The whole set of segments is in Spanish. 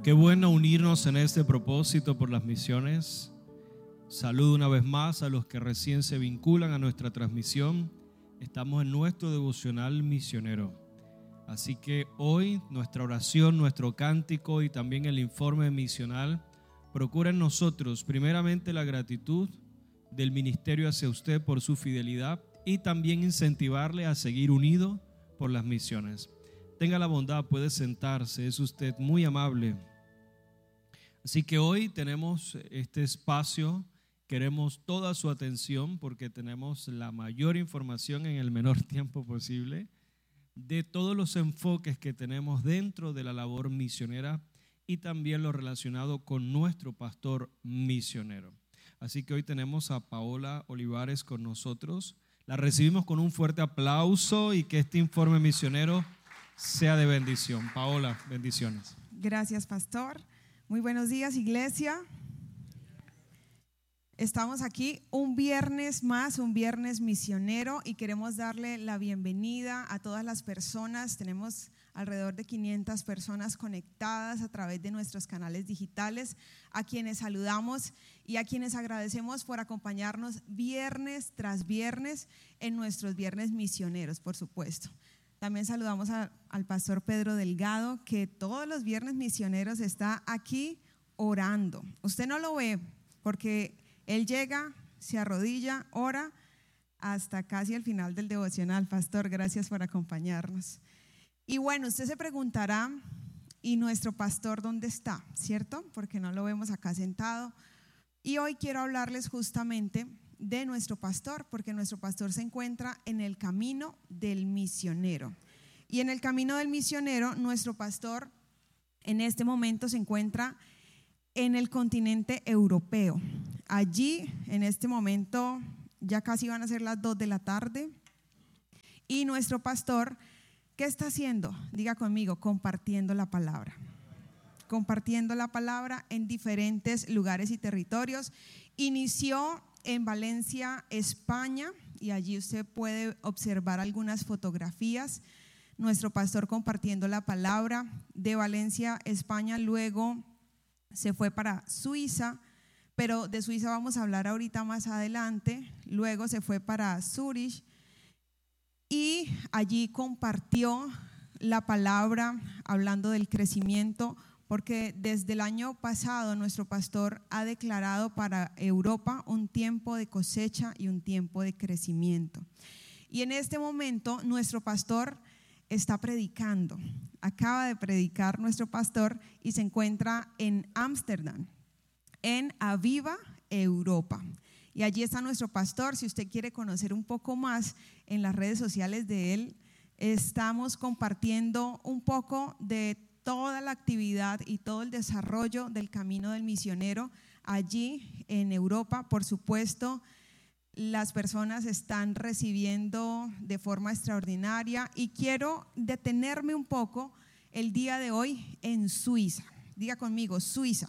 Qué bueno unirnos en este propósito por las misiones. Saludo una vez más a los que recién se vinculan a nuestra transmisión. Estamos en nuestro devocional misionero. Así que hoy nuestra oración, nuestro cántico y también el informe misional procura en nosotros primeramente la gratitud del ministerio hacia usted por su fidelidad y también incentivarle a seguir unido por las misiones. Tenga la bondad, puede sentarse, es usted muy amable. Así que hoy tenemos este espacio, queremos toda su atención porque tenemos la mayor información en el menor tiempo posible de todos los enfoques que tenemos dentro de la labor misionera y también lo relacionado con nuestro pastor misionero. Así que hoy tenemos a Paola Olivares con nosotros. La recibimos con un fuerte aplauso y que este informe misionero sea de bendición. Paola, bendiciones. Gracias, pastor. Muy buenos días, iglesia. Estamos aquí un viernes más, un viernes misionero, y queremos darle la bienvenida a todas las personas. Tenemos alrededor de 500 personas conectadas a través de nuestros canales digitales, a quienes saludamos y a quienes agradecemos por acompañarnos viernes tras viernes en nuestros viernes misioneros, por supuesto. También saludamos al pastor Pedro Delgado, que todos los viernes misioneros está aquí orando. Usted no lo ve porque él llega, se arrodilla, ora hasta casi el final del devocional. Pastor, gracias por acompañarnos. Y bueno, usted se preguntará, ¿y nuestro pastor dónde está? ¿Cierto? Porque no lo vemos acá sentado. Y hoy quiero hablarles justamente de nuestro pastor, porque nuestro pastor se encuentra en el camino del misionero. Y en el camino del misionero, nuestro pastor en este momento se encuentra en el continente europeo. Allí, en este momento, ya casi van a ser las 2 de la tarde. Y nuestro pastor, ¿qué está haciendo? Diga conmigo, compartiendo la palabra. Compartiendo la palabra en diferentes lugares y territorios. Inició en Valencia, España, y allí usted puede observar algunas fotografías. Nuestro pastor compartiendo la palabra de Valencia, España, luego se fue para Suiza, pero de Suiza vamos a hablar ahorita más adelante. Luego se fue para Zúrich y allí compartió la palabra hablando del crecimiento, porque desde el año pasado nuestro pastor ha declarado para Europa un tiempo de cosecha y un tiempo de crecimiento. Y en este momento nuestro pastor está predicando, acaba de predicar nuestro pastor y se encuentra en Ámsterdam, en Aviva Europa. Y allí está nuestro pastor. Si usted quiere conocer un poco más en las redes sociales de él, estamos compartiendo un poco de toda la actividad y todo el desarrollo del camino del misionero allí en Europa. Por supuesto, las personas están recibiendo de forma extraordinaria, y quiero detenerme un poco el día de hoy en Suiza. Diga conmigo, Suiza.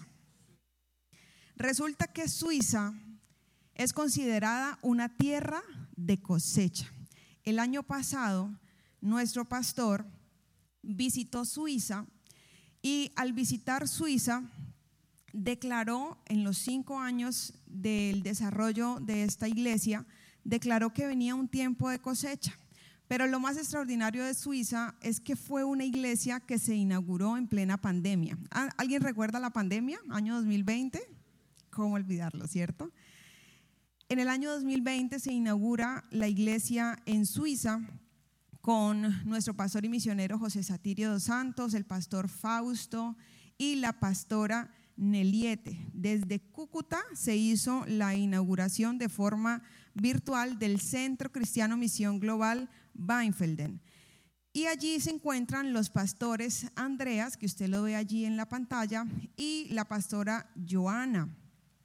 Resulta que Suiza es considerada una tierra de cosecha. El año pasado nuestro pastor visitó Suiza y al visitar Suiza declaró, en los 5 años del desarrollo de esta iglesia, declaró que venía un tiempo de cosecha. Pero lo más extraordinario de Suiza es que fue una iglesia que se inauguró en plena pandemia. ¿Alguien recuerda la pandemia? Año 2020. ¿Cómo olvidarlo, cierto? En el año 2020 se inaugura la iglesia en Suiza con nuestro pastor y misionero José Satirio dos Santos, el pastor Fausto y la pastora Neliete. Desde Cúcuta se hizo la inauguración de forma virtual del Centro Cristiano Misión Global Weinfelden. Y allí se encuentran los pastores Andreas, que usted lo ve allí en la pantalla, y la pastora Joana.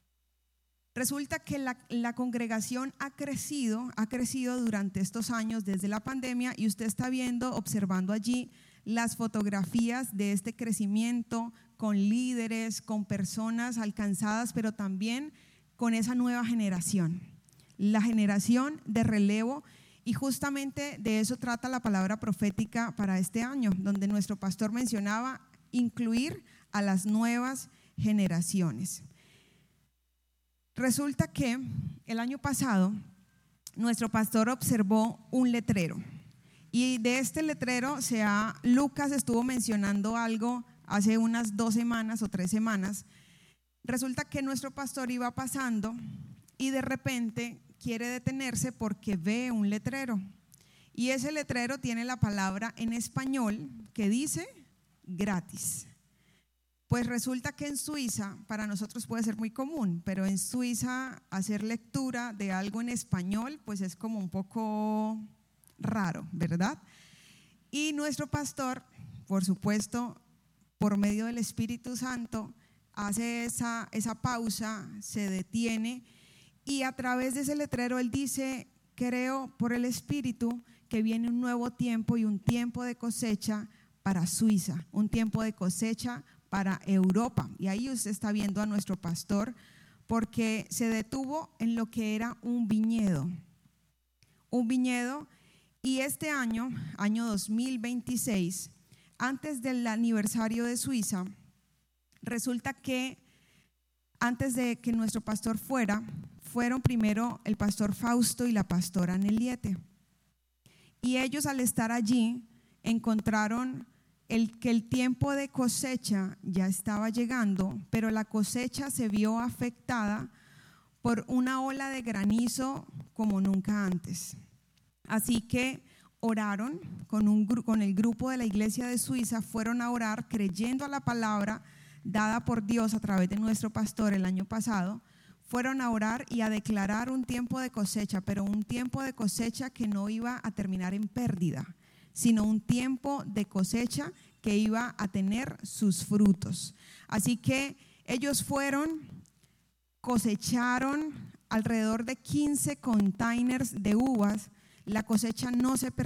Resulta que la congregación ha crecido durante estos años desde la pandemia, y usted está viendo, observando allí las fotografías de este crecimiento con líderes, con personas alcanzadas, pero también con esa nueva generación, la generación de relevo. Y justamente de eso trata la palabra profética para este año, donde nuestro pastor mencionaba incluir a las nuevas generaciones. Resulta que el año pasado nuestro pastor observó un letrero, y de este letrero Lucas estuvo mencionando algo hace unas 2 semanas o 3 semanas. Resulta que nuestro pastor iba pasando y de repente quiere detenerse porque ve un letrero, y ese letrero tiene la palabra en español que dice gratis. Pues resulta que en Suiza, para nosotros puede ser muy común, pero en Suiza hacer lectura de algo en español pues es como un poco raro, ¿verdad? Y nuestro pastor, por supuesto, por medio del Espíritu Santo, hace esa pausa, se detiene, y a través de ese letrero él dice: creo por el Espíritu que viene un nuevo tiempo y un tiempo de cosecha para Suiza, un tiempo de cosecha para Europa. Y ahí usted está viendo a nuestro pastor, porque se detuvo en lo que era un viñedo. Y este año 2026, antes del aniversario de Suiza, resulta que antes de que nuestro pastor fueron primero el pastor Fausto y la pastora Neliete. Y ellos, al estar allí, encontraron que el tiempo de cosecha ya estaba llegando, pero la cosecha se vio afectada por una ola de granizo como nunca antes. Así que oraron con el grupo de la iglesia de Suiza, fueron a orar creyendo a la palabra dada por Dios a través de nuestro pastor el año pasado. Fueron a orar y a declarar un tiempo de cosecha, pero un tiempo de cosecha que no iba a terminar en pérdida, sino un tiempo de cosecha que iba a tener sus frutos. Así que ellos cosecharon alrededor de 15 containers de uvas. La cosecha no se